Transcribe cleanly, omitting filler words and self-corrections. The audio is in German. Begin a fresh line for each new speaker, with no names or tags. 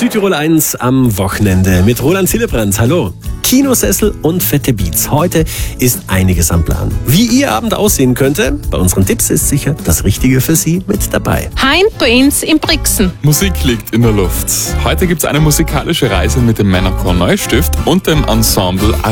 Südtirol 1 am Wochenende mit Roland Hillebrand. Hallo. Kinosessel und fette Beats. Heute ist einiges am Plan. Wie Ihr Abend aussehen könnte, bei unseren Tipps ist sicher das Richtige für Sie mit dabei.
Hein bei uns in Brixen.
Musik liegt in der Luft. Heute gibt's eine musikalische Reise mit dem Männerchor Neustift und dem Ensemble